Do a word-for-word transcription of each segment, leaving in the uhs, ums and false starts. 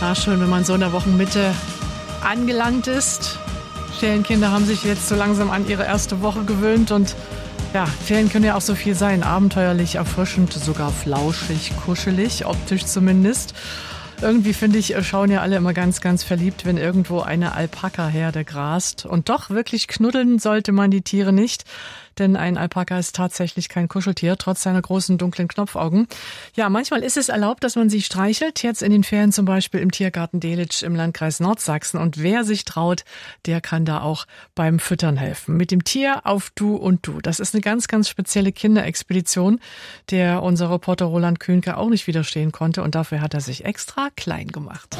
Ah, schön, wenn man so in der Wochenmitte angelangt ist. Ferienkinder haben sich jetzt so langsam an ihre erste Woche gewöhnt und ja, Ferien können ja auch so viel sein. Abenteuerlich, erfrischend, sogar flauschig, kuschelig, optisch zumindest. Irgendwie, finde ich, schauen ja alle immer ganz, ganz verliebt, wenn irgendwo eine Alpaka-Herde grast. Und doch wirklich knuddeln sollte man die Tiere nicht, denn ein Alpaka ist tatsächlich kein Kuscheltier, trotz seiner großen dunklen Knopfaugen. Ja, manchmal ist es erlaubt, dass man sie streichelt, jetzt in den Ferien zum Beispiel im Tiergarten Delitzsch im Landkreis Nordsachsen. Und wer sich traut, der kann da auch beim Füttern helfen. Mit dem Tier auf Du und Du. Das ist eine ganz, ganz spezielle Kinderexpedition, der unser Reporter Roland Kühnke auch nicht widerstehen konnte. Und dafür hat er sich extra klein gemacht.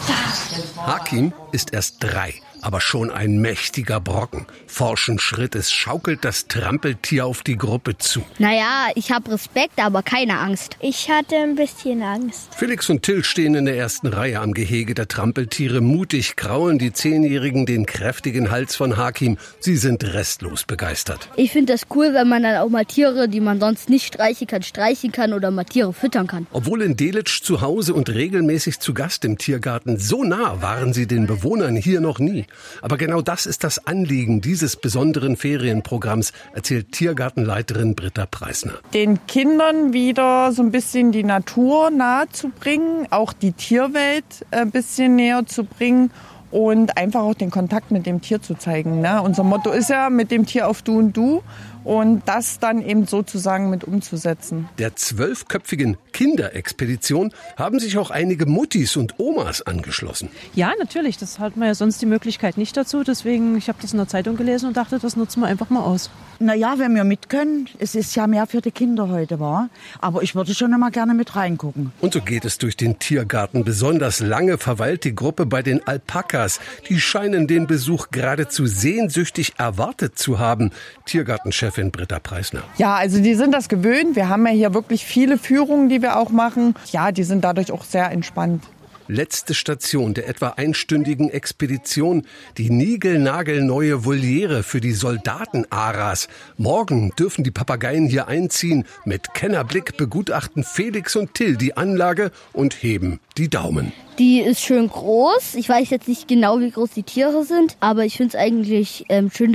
Hakim ist erst drei, aber schon ein mächtiger Brocken. Forschen Schrittes schaukelt das Trampeltier auf die Gruppe zu. Naja, ich habe Respekt, aber keine Angst. Ich hatte ein bisschen Angst. Felix und Till stehen in der ersten Reihe am Gehege der Trampeltiere. Mutig kraulen die Zehnjährigen den kräftigen Hals von Hakim. Sie sind restlos begeistert. Ich finde das cool, wenn man dann auch mal Tiere, die man sonst nicht streichen kann, streichen kann oder mal Tiere füttern kann. Obwohl in Delitzsch zu Hause und regelmäßig zu Gast im Tiergarten, so nah waren sie den Bewohnern hier noch nie. Aber genau das ist das Anliegen dieses besonderen Ferienprogramms, erzählt Tiergartenleiterin Britta Preisner. Den Kindern wieder so ein bisschen die Natur nahe zu bringen, auch die Tierwelt ein bisschen näher zu bringen und einfach auch den Kontakt mit dem Tier zu zeigen. Ne? Unser Motto ist ja, mit dem Tier auf Du und Du. Und das dann eben sozusagen mit umzusetzen. Der zwölfköpfigen Kinderexpedition haben sich auch einige Muttis und Omas angeschlossen. Ja, natürlich. Das hat man ja sonst die Möglichkeit nicht dazu. Deswegen, ich habe das in der Zeitung gelesen und dachte, das nutzen wir einfach mal aus. Naja, wenn wir mit können, es ist ja mehr für die Kinder heute, war. Aber ich würde schon immer gerne mit reingucken. Und so geht es durch den Tiergarten. Besonders lange verweilt die Gruppe bei den Alpakas. Die scheinen den Besuch geradezu sehnsüchtig erwartet zu haben. Tiergartenchefin Britta Preisner. Ja, also die sind das gewöhnt. Wir haben ja hier wirklich viele Führungen, die wir auch machen. Ja, die sind dadurch auch sehr entspannt. Letzte Station der etwa einstündigen Expedition, die niegelnagelneue Voliere für die Soldaten-Aras. Morgen dürfen die Papageien hier einziehen. Mit Kennerblick begutachten Felix und Till die Anlage und heben die Daumen. Die ist schön groß. Ich weiß jetzt nicht genau, wie groß die Tiere sind, aber ich finde es eigentlich ähm, schön,